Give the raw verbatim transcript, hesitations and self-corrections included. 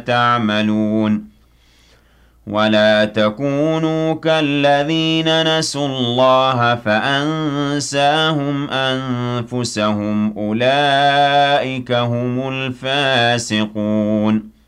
تعملون ولا تكونوا كالذين نسوا الله فأنساهم أنفسهم أولئك هم الفاسقون